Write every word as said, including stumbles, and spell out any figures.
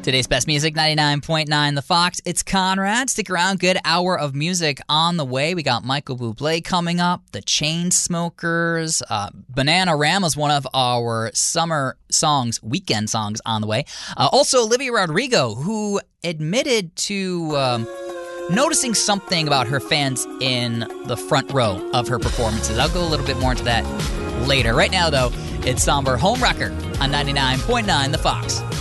Today's best music, ninety-nine point nine The Fox. It's Conrad. Stick around. Good hour of music on the way. We got Michael Bublé coming up, the Chainsmokers, uh, Bananarama is one of our summer songs, weekend songs on the way. Uh, also, Olivia Rodrigo, who admitted to um, noticing something about her fans in the front row of her performances. I'll go a little bit more into that later. Right now, though, it's Somber Home Wrecker on ninety-nine point nine The Fox.